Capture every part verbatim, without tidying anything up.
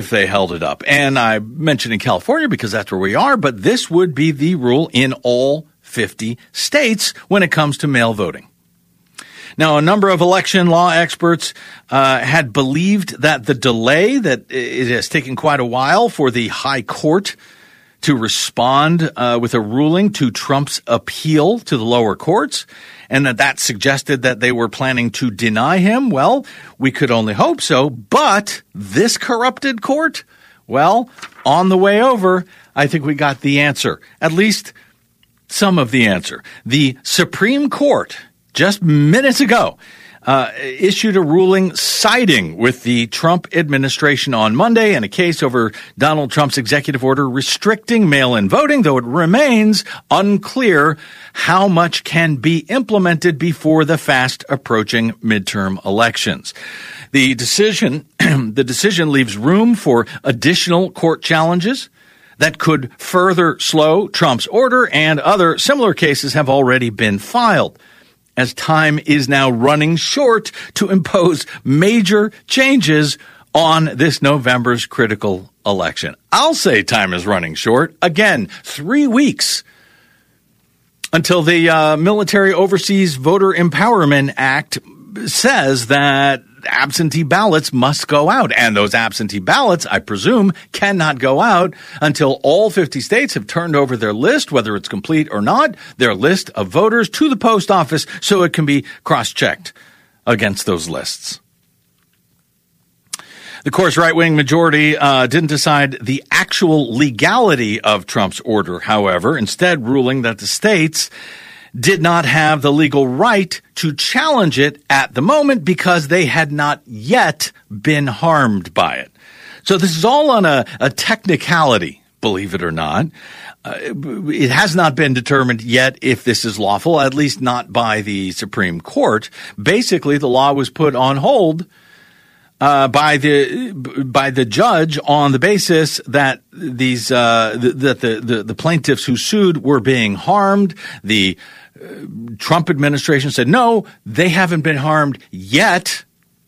if they held it up. And I mentioned in California because that's where we are, but this would be the rule in all fifty states when it comes to mail voting. Now, a number of election law experts uh, had believed that the delay, that it has taken quite a while for the high court to respond uh, with a ruling to Trump's appeal to the lower courts, and that that suggested that they were planning to deny him. Well, we could only hope so, but this corrupted court, well, on the way over, I think we got the answer, at least some of the answer. The Supreme Court, just minutes ago, uh, issued a ruling siding with the Trump administration on Monday in a case over Donald Trump's executive order restricting mail-in voting, though it remains unclear how much can be implemented before the fast-approaching midterm elections. The decision, the decision leaves room for additional court challenges that could further slow Trump's order, and other similar cases have already been filed, as time is now running short to impose major changes on this November's critical election. I'll say time is running short. Again, three weeks until the uh, Military Overseas Voter Empowerment Act says that absentee ballots must go out. And those absentee ballots, I presume, cannot go out until all fifty states have turned over their list, whether it's complete or not, their list of voters to the post office so it can be cross-checked against those lists. The court's right-wing majority uh, didn't decide the actual legality of Trump's order, however, instead ruling that the states did not have the legal right to challenge it at the moment because they had not yet been harmed by it. So this is all on a, a technicality, believe it or not. Uh, it has not been determined yet if this is lawful, at least not by the Supreme Court. Basically, the law was put on hold Uh, by the by the judge on the basis that these uh, th- that the, the the plaintiffs who sued were being harmed. The uh, Trump administration said no, they haven't been harmed yet.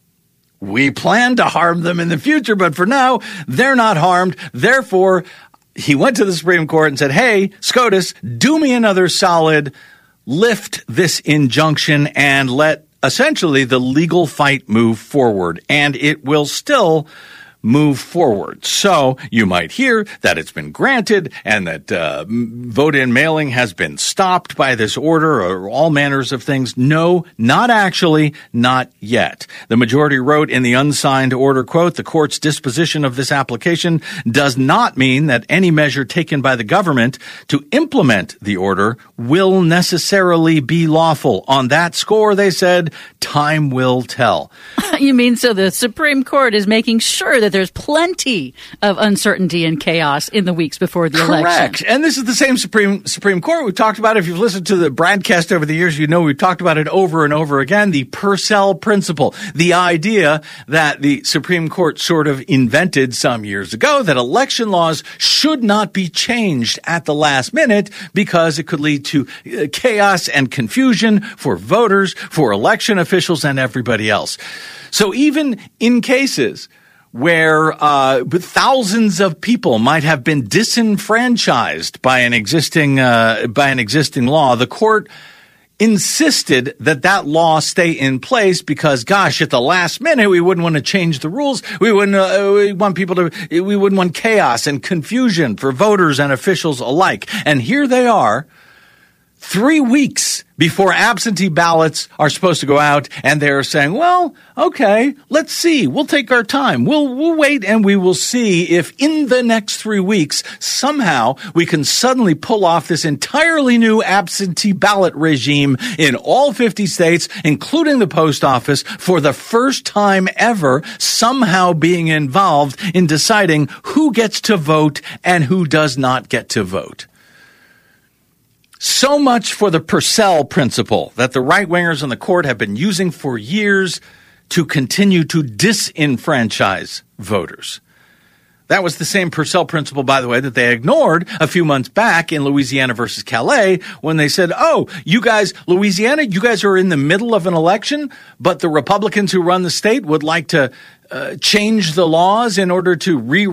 We plan to harm them in the future, but for now they're not harmed. Therefore, he went to the Supreme Court and said, "Hey, SCOTUS, do me another solid, lift this injunction and let." Essentially, the legal fight move forward, and it will still move forward. So you might hear that it's been granted and that uh, vote-in mailing has been stopped by this order or all manners of things. No, not actually, not yet. The majority wrote in the unsigned order, quote, "The court's disposition of this application does not mean that any measure taken by the government to implement the order will necessarily be lawful. On that score," they said, "time will tell." You mean so the Supreme Court is making sure that there's plenty of uncertainty and chaos in the weeks before the Correct. election. Correct. And this is the same Supreme Supreme Court. We've talked about it. If you've listened to the broadcast over the years, you know we've talked about it over and over again. The Purcell principle, the idea that the Supreme Court sort of invented some years ago that election laws should not be changed at the last minute because it could lead to chaos and confusion for voters, for election officials, and everybody else. So even in cases where uh, thousands of people might have been disenfranchised by an existing uh, by an existing law, the court insisted that that law stay in place because, gosh, at the last minute we wouldn't want to change the rules. We wouldn't uh, we want people to. We wouldn't want chaos and confusion for voters and officials alike. And here they are, three weeks before absentee ballots are supposed to go out, and they're saying, well, okay, let's see. We'll take our time. We'll, we'll wait, and we will see if in the next three weeks, somehow we can suddenly pull off this entirely new absentee ballot regime in all fifty states, including the post office, for the first time ever, somehow being involved in deciding who gets to vote and who does not get to vote. So much for the Purcell principle that the right-wingers on the court have been using for years to continue to disenfranchise voters. That was the same Purcell principle, by the way, that they ignored a few months back in Louisiana versus Calais when they said, oh, you guys, Louisiana, you guys are in the middle of an election, but the Republicans who run the state would like to uh, change the laws in order to re